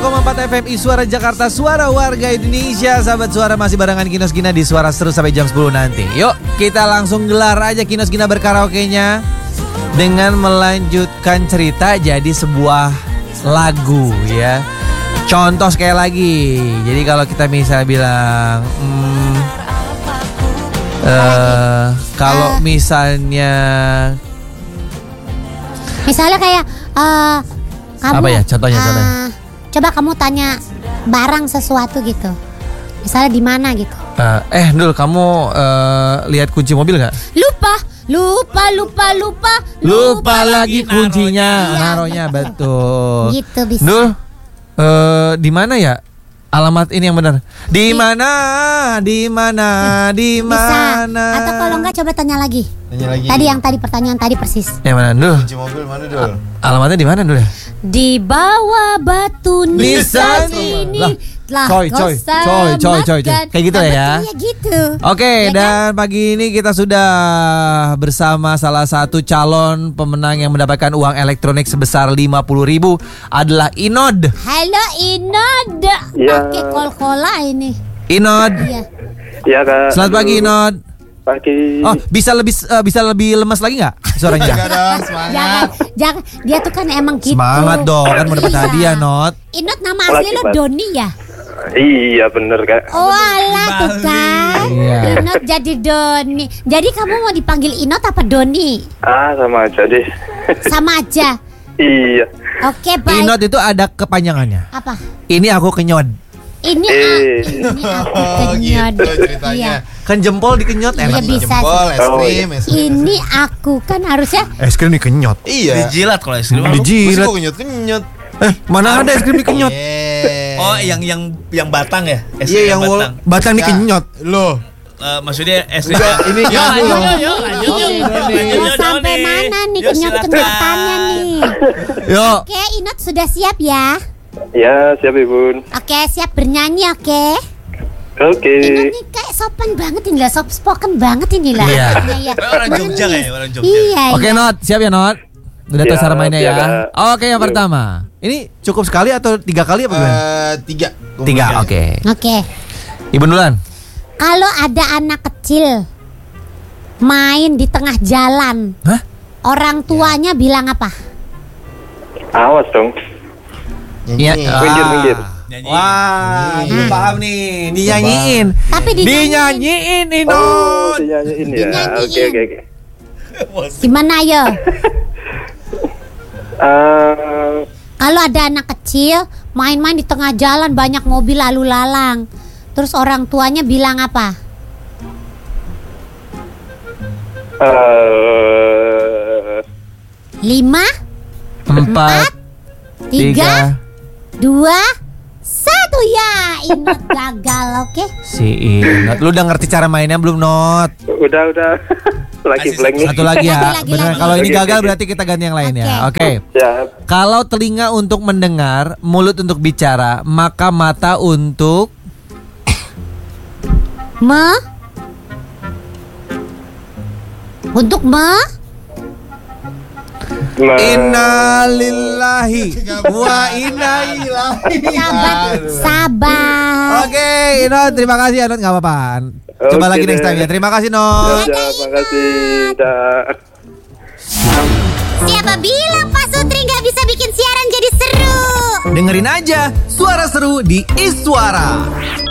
102,4 FM Suara Jakarta, suara warga Indonesia. Sahabat Suara masih barengan Kinos Gina di Suara Seru sampai jam 10 nanti. Yuk kita langsung gelar aja Kinos Gina berkaraoke-nya dengan melanjutkan cerita jadi sebuah lagu ya. Contoh sekali lagi. Jadi kalau kita misalnya bilang kalau misalnya kayak kamu, apa ya contohnya? Coba kamu tanya barang sesuatu gitu. Misalnya di mana gitu. Dul, kamu lihat kunci mobil nggak? Lupa lagi kuncinya, naruhnya betul. Gitu bisa. Dul, di mana ya? Alamat ini yang benar. Di mana? Bisa. Atau kalau enggak coba tanya lagi. Tadi pertanyaan tadi persis. Yang mana, Dul? Kunci mobil mana, Dul? Alamatnya di mana, Dul? Di bawah batu nisan ini. Coy. Kayak gitu ya. Iya gitu. Oke, Ya dan pagi ini kita sudah bersama salah satu calon pemenang yang mendapatkan uang elektronik sebesar 50.000 adalah Inod. Halo Inod. Ya. Pakai kol-kola ini. Inod. Iya. Iya Kak. Selamat pagi Inod. Pagi. Oh, bisa lebih lemas lagi nggak suaranya? Enggak dong, semangat. Jangan. Dia tuh kan emang gitu. Semangat dong, kan mau dapat Iya. hadiah, Not. Inod nama asli lo Doni ya? Iya bener Kak. Oh alah tuh kan. Iya. Inod jadi Doni. Jadi kamu mau dipanggil Inod apa Doni? Sama aja deh. Sama aja. Iya. Oke baik. Inod itu ada kepanjangannya. Apa? Ini aku kenyot. Ini aku kenyot. Gitu ceritanya. Kan jempol dikenyot Iya enak. bisa. Jempol, es krim. Ini aku kan harusnya. Es krim dikenyot. Iya. Dijilat kalau es krim. Dijilat. Kok kenyot-kenyot. Mana ada es krim dikenyot? Oh, yang batang ya? Es Iya, krim yang Batang dikenyot. Loh. Maksudnya es krim. Ini Yuk, kan lanjut. Mau sampai mana nih kenyot-kenyotannya nih? Yuk. Oke Inod sudah siap ya? Ya siap Ibu. Oke siap bernyanyi oke? Oke. Inod nih kayak sopan banget ini lah, soft spoken banget ini lah. Iya. Iya. Orang Jogja kayaknya, orang Jogja. Iya. Oke, Not. Siap ya, Not? Udah tahu Ya, cara mainnya ya? siap, Kak. Oke, yang pertama. Ini cukup sekali atau 3 kali apa gimana? 3. 3, oke. Oke. Ibu duluan. Kalau ada anak kecil main di tengah jalan, Hah? orang tuanya bilang apa? Awas dong. Iya. Minggir. Nyanyi. Wah, belum paham nih. Dinyanyiin. Tapi Dinyanyiin, Oh, Inod. dinyanyiin ya. Dinyanyiin. Oke. Gimana yo? Eh, Kalau ada anak kecil main-main di tengah jalan banyak mobil lalu lalang, terus orang tuanya bilang apa? 5, 4, 3, 2, 1 ya. Inod gagal, oke? Si Inod. Lu udah ngerti cara mainnya belum, Not? udah. Lagi Masih blank nih. Satu lagi ya. Lagi. Beneran kalau ini Oke, gagal oke. berarti kita ganti yang lain ya. Oke. Siap. Kalau telinga untuk mendengar, mulut untuk bicara, maka mata untuk Untuk Innalillahi wa inna ilaihi. sabar. Oke, Inod, terima kasih Inod, nggak apa-apa. Coba Oke lagi next deh. time ya. Terima kasih Inod. Terima kasih. Dah. Siapa bilang Pak Sutri nggak bisa bikin siaran jadi seru? Dengerin aja Suara Seru di Iswara.